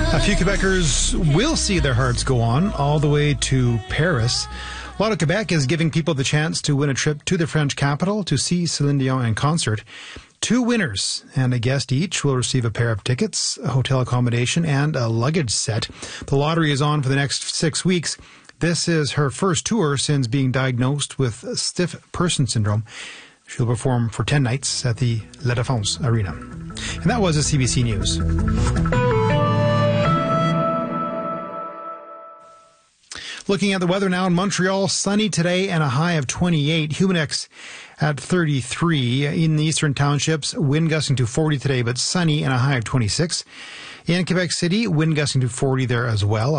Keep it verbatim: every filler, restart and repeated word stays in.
A few Quebecers will see their hearts go on all the way to Paris. A lot of Quebec is giving people the chance to win a trip to the French capital to see Celine Dion in concert. Two winners and a guest each will receive a pair of tickets, a hotel accommodation, and a luggage set. The lottery is on for the next six weeks. This is her first tour since being diagnosed with stiff person syndrome. She'll perform for ten nights at the La Défense Arena. And that was a C B C News. Looking at the weather now in Montreal, sunny today and a high of twenty-eight. Humidex at thirty-three. In the eastern townships, wind gusting to forty today, but sunny and a high of twenty-six. In Quebec City, wind gusting to forty there as well.